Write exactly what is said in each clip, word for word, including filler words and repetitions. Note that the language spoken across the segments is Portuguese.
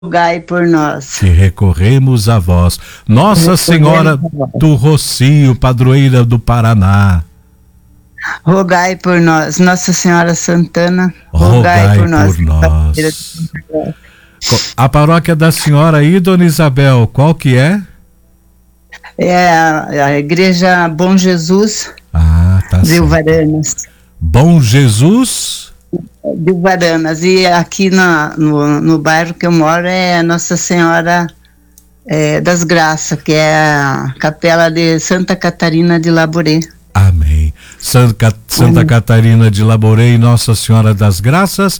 rogai por nós. Que recorremos a vós. Nossa Senhora do Rocio, padroeira do Paraná, rogai por nós. Nossa Senhora Santana, rogai, rogai por, por nós. nós. A paróquia da senhora aí, Dona Isabel, qual que é? É a, a Igreja Bom Jesus, ah, tá de certo. Uvaranas. Bom Jesus? De Uvaranas. E aqui na, no, no bairro que eu moro é Nossa Senhora é, das Graças, que é a capela de Santa Catarina de Laboré. Amém. Santa, Santa Amém. Catarina de Laboré e Nossa Senhora das Graças,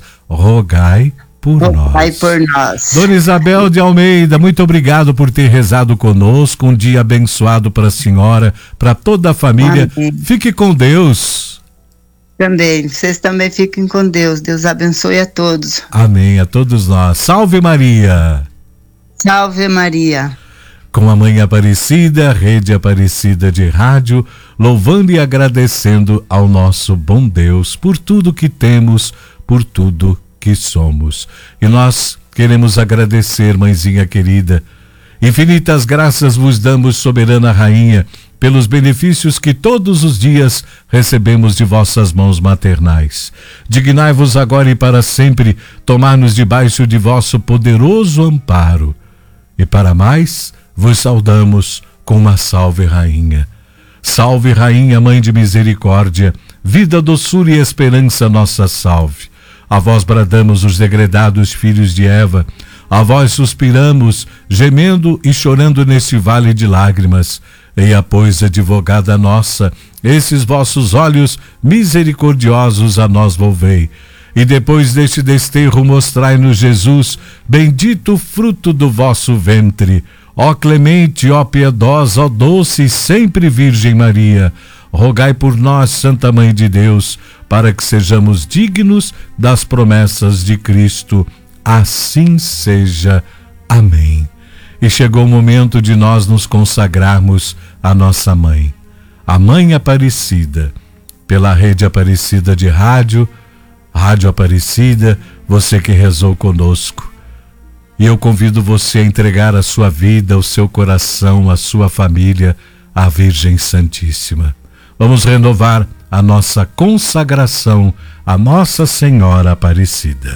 rogai por rogai nós. por nós. Dona Isabel de Almeida, muito obrigado por ter rezado conosco. Um dia abençoado para a senhora, para toda a família. Amém. Fique com Deus. Também, vocês também fiquem com Deus. Deus abençoe a todos. Amém, a todos nós. Salve Maria. Salve Maria. Com a Mãe Aparecida, Rede Aparecida de Rádio, louvando e agradecendo ao nosso bom Deus por tudo que temos, por tudo que somos. E nós queremos agradecer, mãezinha querida. Infinitas graças vos damos, soberana rainha, pelos benefícios que todos os dias recebemos de vossas mãos maternais. Dignai-vos agora e para sempre tomar-nos debaixo de vosso poderoso amparo. E para mais, vos saudamos com uma salve rainha. Salve rainha, mãe de misericórdia, vida, doçura e esperança, nossa salve. A vós bradamos os degredados filhos de Eva, a vós suspiramos, gemendo e chorando nesse vale de lágrimas. Eia, pois, advogada nossa, esses vossos olhos misericordiosos a nós volvei. E depois deste desterro mostrai-nos Jesus, bendito fruto do vosso ventre. Ó clemente, ó piedosa, ó doce e sempre Virgem Maria, rogai por nós, Santa Mãe de Deus, para que sejamos dignos das promessas de Cristo. Assim seja. Amém. E chegou o momento de nós nos consagrarmos à nossa Mãe, a Mãe Aparecida, pela Rede Aparecida de Rádio, Rádio Aparecida, você que rezou conosco. E eu convido você a entregar a sua vida, o seu coração, a sua família à Virgem Santíssima. Vamos renovar a nossa consagração à Nossa Senhora Aparecida.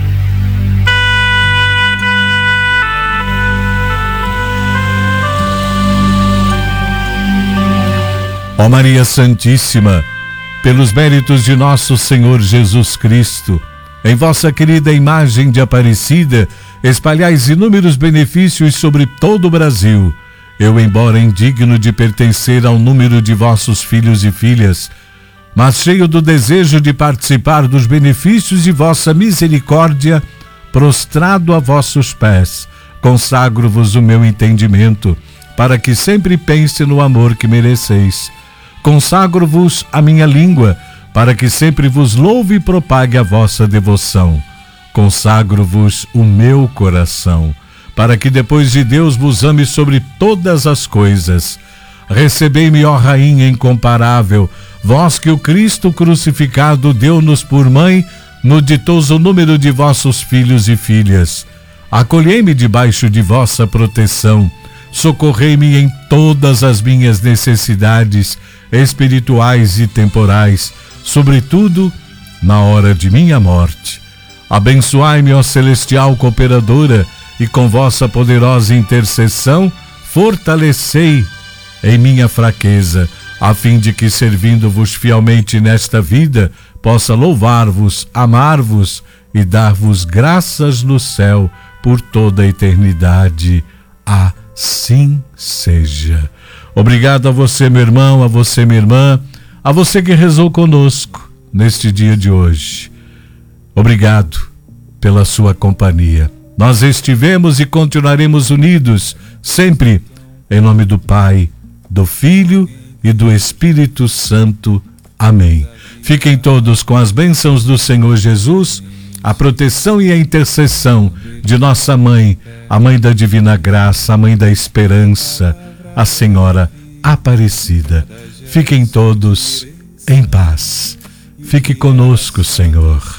Ó Maria Santíssima, pelos méritos de nosso Senhor Jesus Cristo, em vossa querida imagem de Aparecida, espalhais inúmeros benefícios sobre todo o Brasil. Eu, embora indigno de pertencer ao número de vossos filhos e filhas, mas cheio do desejo de participar dos benefícios de vossa misericórdia, prostrado a vossos pés, consagro-vos o meu entendimento, para que sempre pense no amor que mereceis. Consagro-vos a minha língua, para que sempre vos louve e propague a vossa devoção. Consagro-vos o meu coração, para que depois de Deus vos ame sobre todas as coisas. Recebei-me, ó Rainha incomparável, vós que o Cristo crucificado deu-nos por mãe, no ditoso número de vossos filhos e filhas. Acolhei-me debaixo de vossa proteção, socorrei-me em todas as minhas necessidades espirituais e temporais, sobretudo na hora de minha morte. Abençoai-me, ó celestial cooperadora, e com vossa poderosa intercessão fortalecei em minha fraqueza, a fim de que, servindo-vos fielmente nesta vida, possa louvar-vos, amar-vos e dar-vos graças no céu por toda a eternidade. Assim seja. Obrigado a você, meu irmão, a você, minha irmã, a você que rezou conosco neste dia de hoje. Obrigado pela sua companhia. Nós estivemos e continuaremos unidos, sempre, em nome do Pai, do Filho e do Espírito Santo. Amém. Fiquem todos com as bênçãos do Senhor Jesus, a proteção e a intercessão de nossa Mãe, a Mãe da Divina Graça, a Mãe da Esperança, a Senhora Aparecida. Fiquem todos em paz. Fique conosco, Senhor.